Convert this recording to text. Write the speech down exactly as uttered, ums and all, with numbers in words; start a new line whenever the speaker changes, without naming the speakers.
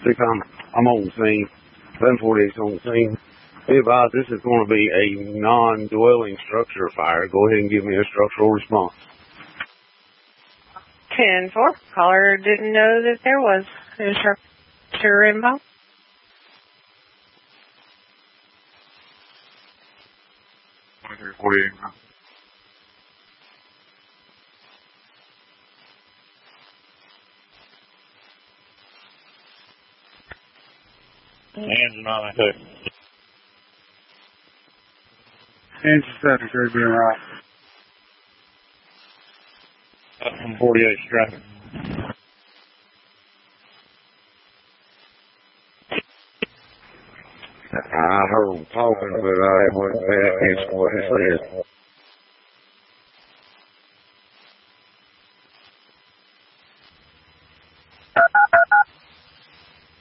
six, I'm, I'm on the scene. seven forty-eight's on the scene. Be advised, this is going to be a non-dwelling structure fire. Go ahead and give me a structural response.
ten four. Caller didn't know that there was a structure involved.
twenty-three forty-eight.
Hands are not okay.
Hands is seven, Craig being right.
Up from forty-eight traffic.
I heard them talking, but I wasn't paying attention to what they said.